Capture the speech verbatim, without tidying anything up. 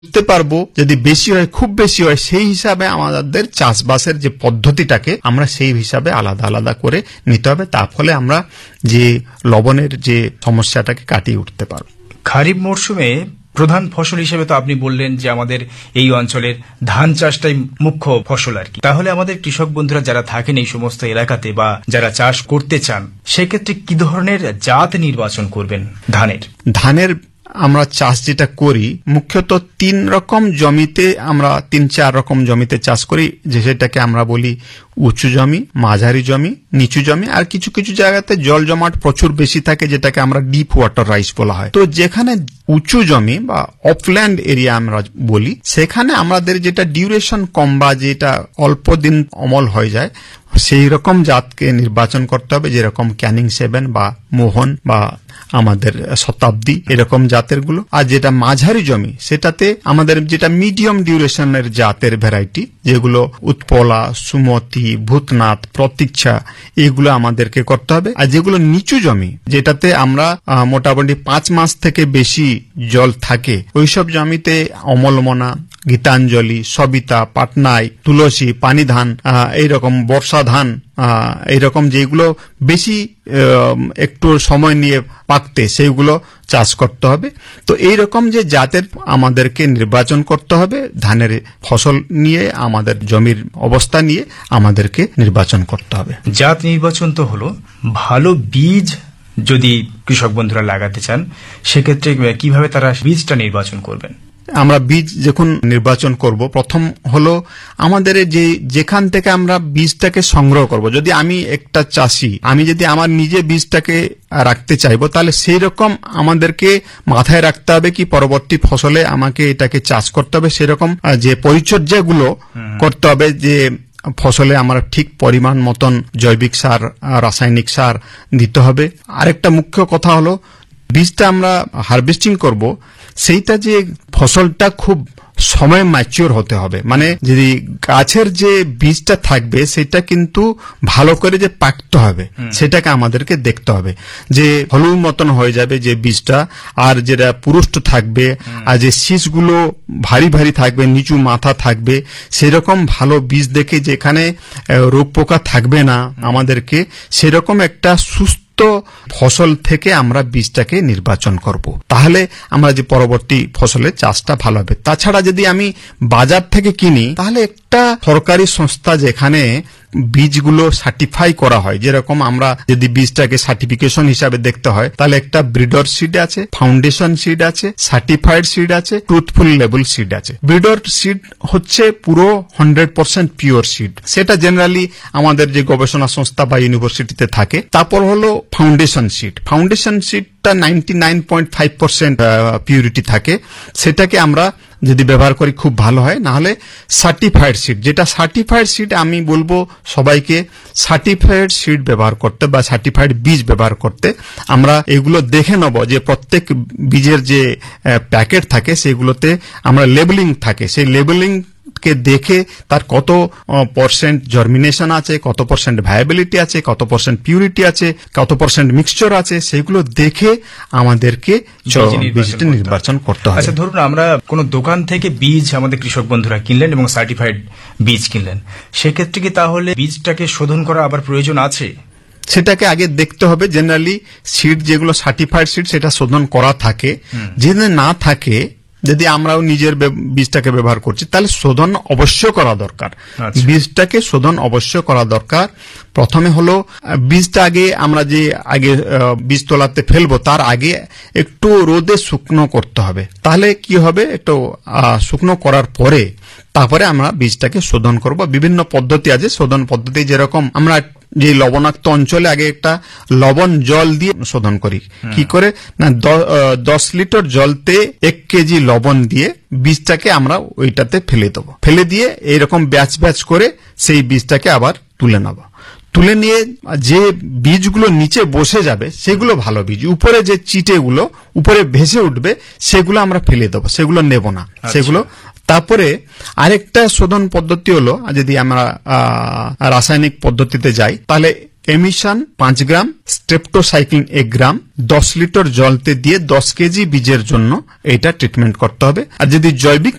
বুঝতে পারবো যদি বেশি হয়, খুব বেশি হয়, সেই হিসাবে আমাদের চাষবাসের যে পদ্ধতিটাকে আমরা সেই হিসাবে আলাদা আলাদা করে নিতে হবে। তার ফলে আমরা যে লবণের যে সমস্যাটাকে কাটিয়ে উঠতে পারবো। খারিফ মরশুমে প্রধান ফসল হিসেবে তো আপনি বললেন যে আমাদের এই অঞ্চলের ধান চাষটাই মুখ্য ফসল আর কি। তাহলে আমাদের কৃষক বন্ধুরা যারা থাকেন এই সমস্ত এলাকাতে বা যারা চাষ করতে চান, সেক্ষেত্রে কি ধরনের জাত নির্বাচন করবেন ধানের? ধানের আমরা চাষ যেটা করি মুখ্যত তিন রকম জমিতে, আমরা তিন চার রকম জমিতে চাষ করি, যে সেটাকে আমরা বলি উঁচু জমি, মাঝারি জমি, নিচু জমি, আর কিছু কিছু জায়গাতে জল জমাট প্রচুর বেশি থাকে যেটাকে আমরা ডিপ ওয়াটার রাইস বলা হয়। তো যেখানে উঁচু জমি বা অফল্যান্ড এরিয়া আমরা বলি, সেখানে আমাদের যেটা ডিউরেশন কম বা যেটা অল্প দিন অমল হয়ে যায়, সেই রকম জাতকে নির্বাচন করতে হবে, যেরকম ক্যানিং সেভেন বা মোহন বা আমাদের শতাব্দী, এরকম জাতের গুলো। আর যেটা মাঝারি জমি সেটাতে আমাদের যেটা মিডিয়াম ডিউরেশনের জাতের ভ্যারাইটি, যেগুলো উৎপলা, সুমতি, ভূতনাথ, প্রতীক্ষা, এগুলো আমাদেরকে করতে হবে। আর যেগুলো নিচু জমি, যেটাতে আমরা মোটামুটি পাঁচ মাস থেকে বেশি জল থাকে, ওইসব জমিতে অমলমনা, গীতাঞ্জলি, সবিতা, পাটনাই, তুলসী, পানি ধান, এইরকম বর্ষা ধান, এইরকম যেগুলো বেশি একটু সময় নিয়ে পাকতে, সেইগুলো চাষ করতে হবে। তো এইরকম যে জাতের আমাদেরকে নির্বাচন করতে হবে, ধানের ফসল নিয়ে, আমাদের জমির অবস্থা নিয়ে আমাদেরকে নির্বাচন করতে হবে। জাত নির্বাচন তো হলো, ভালো বীজ যদি কৃষক বন্ধুরা লাগাতে চান, সেক্ষেত্রে কিভাবে তারা বীজটা নির্বাচন করবেন? আমরা বীজ যখন নির্বাচন করব, প্রথম হলো আমাদের যে যেখান থেকে আমরা বীজটাকে সংগ্রহ করব। যদি আমি একটা চাষি, আমি যদি আমার নিজে বীজটাকে রাখতে চাইবো, তাহলে সেই রকম আমাদেরকে মাথায় রাখতে হবে কি পরবর্তী ফসলে আমাকে এটাকে চাষ করতে হবে, সেরকম যে পরিচর্যাগুলো করতে হবে, যে ফসলে আমরা ঠিক পরিমাণ মতন জৈবিক সার, রাসায়নিক সার দিতে হবে। আরেকটা মুখ্য কথা হলো, বীজটা আমরা হারভেস্টিং করব, সেইটা যে ফসলটা খুব সময় ম্যাচিওর হতে হবে। মানে যদি গাছের যে বীজটা থাকবে সেটা কিন্তু ভালো করে যে পাকতে হবে, সেটাকে আমাদেরকে দেখতে হবে, যে হলুদ মতন হয়ে যাবে যে বীজটা, আর যেটা পুরুষ্ট থাকবে, আর যে শীষগুলো ভারী ভারী থাকবে, নিচু মাথা থাকবে, সেরকম ভালো বীজ দেখে যেখানে রোগ পোকা থাকবে না, আমাদেরকে সেরকম একটা সুস্থ ফসল থেকে আমরা বীজটাকে নির্বাচন করব। তাহলে আমরা যে পরবর্তী ফসলের চাষটা ভালো হবে। তাছাড়া যদি আমি বাজার থেকে কিনি, তাহলে একটা সরকারি সংস্থা যেখানে বীজগুলো সার্টিফাই করা হয়, যেরকম আমরা যদি বীজটাকে সার্টিফিকেশন হিসাবে দেখতে হয়, তাহলে একটা ব্রিডর সিড আছে, ফাউন্ডেশন সিড আছে, সার্টিফাইড সিড আছে, ট্রুথফুল লেবেল সিড আছে। ব্রিডর সিড হচ্ছে পুরো হান্ড্রেড পার্সেন্ট পিওর সিড, সেটা জেনারেলি আমাদের যে গবেষণা সংস্থা বা ইউনিভার্সিটিতে থাকে। তারপর হলো foundation seed. Foundation সিডটা ninety nine point five percent purity থাকে, সেটাকে আমরা যদি ব্যবহার করি খুব ভালো হয়। না হলে সার্টিফাইড সিড, যেটা সার্টিফাইড সিড আমি বলবো সবাইকে সার্টিফাইড সিড ব্যবহার করতে বা সার্টিফাইড বীজ ব্যবহার করতে। আমরা এগুলো দেখে নেব যে প্রত্যেক বীজের যে প্যাকেট থাকে সেগুলোতে আমরা লেবেলিং থাকে, সেই লেবেলিং কে দেখে তার কত পার্সেন্ট জার্মিনেশন আছে, কত পার্সেন্ট ভায়াবিলিটি আছে, কত পার্সেন্ট পিউরিটি আছে, কত পার্সেন্ট মিক্সচার আছে, সেগুলো দেখে আমাদেরকে বীজটা নির্বাচন করতে হবে। আচ্ছা, ধরুন আমরা কোনো দোকান থেকে বীজ আমাদের কৃষক বন্ধুরা কিনলেন এবং সার্টিফাইড বীজ কিনলেন, সেক্ষেত্রে কি তাহলে বীজটাকে শোধন করা আবার প্রয়োজন আছে? সেটাকে আগে দেখতে হবে। জেনারেলি সিড যেগুলো সার্টিফাইড সিড সেটা শোধন করা থাকে, যদি না থাকে, যদি আমরাও নিজের বীজটাকে ব্যবহার করছি, তাহলে শোধন অবশ্য করা দরকার। বীজটাকে শোধন অবশ্য করা দরকার। প্রথমে হলো বীজটা আগে আমরা যে আগে বীজ তোলাতে ফেলবো, তার আগে একটু রোদে শুকনো করতে হবে। তাহলে কি হবে, একটু শুকনো করার পরে তারপরে আমরা বীজটাকে শোধন করব। বিভিন্ন পদ্ধতি আছে শোধন পদ্ধতি, যেরকম আমরা যে লবণাক্ত অঞ্চলে আগে একটা লবণ জল দিয়ে শোধন করি। কি করে না, দশ লিটার জলতে এক কেজি লবণ দিয়ে বীজটাকে আমরা ওইটাতে ফেলে দেবো। ফেলে দিয়ে এইরকম ব্যাচ ব্যাচ করে সেই বীজটাকে আবার তুলে নেব। তুলে নিয়ে যে বীজগুলো নিচে বসে যাবে সেগুলো ভালো বীজ, উপরে যে চিটেগুলো উপরে ভেসে উঠবে সেগুলো আমরা ফেলে দেবো, সেগুলো নেব না। সেগুলো তারপরে আরেকটা শোধন পদ্ধতি হলো, যদি আমরা রাসায়নিক পদ্ধতিতে যাই, তাহলে এমিশন পাঁচ গ্রাম, স্ট্রেপ্টোসাইক্লিন এক গ্রাম দশ লিটার জলতে দিয়ে দশ কেজি বীজের জন্য এটা ট্রিটমেন্ট করতে হবে। আর যদি জৈবিক